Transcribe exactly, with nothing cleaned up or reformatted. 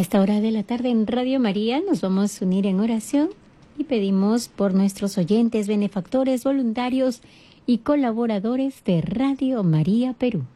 esta hora de la tarde en Radio María nos vamos a unir en oración y pedimos por nuestros oyentes, benefactores, voluntarios y colaboradores de Radio María Perú.